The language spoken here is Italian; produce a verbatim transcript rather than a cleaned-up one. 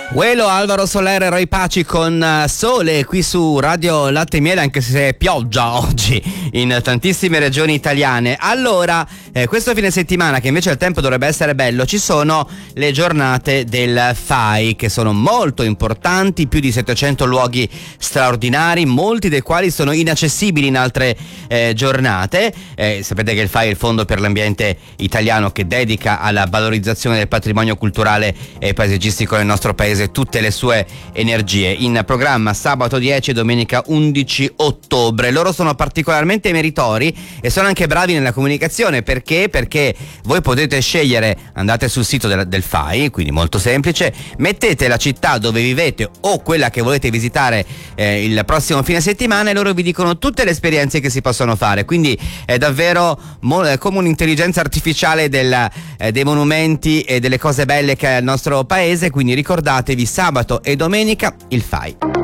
Uelo, Alvaro Soler e Roy Paci con Sole qui su Radio Latte e Miele, anche se è pioggia oggi in tantissime regioni italiane. Allora, eh, questo fine settimana, che invece il tempo dovrebbe essere bello, ci sono le giornate del F A I, che sono molto importanti, più di settecento luoghi straordinari, molti dei quali sono inaccessibili in altre eh, giornate. Eh, sapete che il F A I è il Fondo per l'Ambiente Italiano, che dedica alla valorizzazione del patrimonio culturale e paesaggistico nel nostro paese tutte le sue energie. In programma sabato dieci e domenica undici ottobre. Loro sono particolarmente meritori e sono anche bravi nella comunicazione. Perché? Perché voi potete scegliere, andate sul sito del, del F A I, quindi molto semplice, mettete la città dove vivete o quella che volete visitare eh, il prossimo fine settimana, e loro vi dicono tutte le esperienze che si possono fare. Quindi è davvero mo- come un'intelligenza artificiale del, eh, dei monumenti e delle cose belle che ha il nostro paese. Quindi ricordatevi, sabato e domenica il F A I.